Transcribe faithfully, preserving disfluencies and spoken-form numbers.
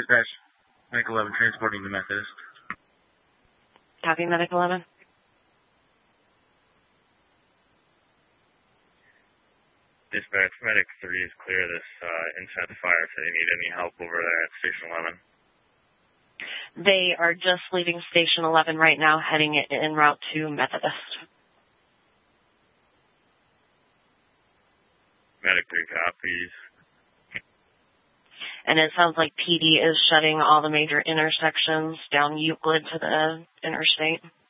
Dispatch, Medic eleven, transporting the Methodist. Copy, Medic eleven. Dispatch, Medic three is clear this uh, incense fire, so they need any help over there at Station eleven. They are just leaving Station eleven right now, heading en route to Methodist. Medic three copies. And it sounds like P D is shutting all the major intersections down Euclid to the interstate.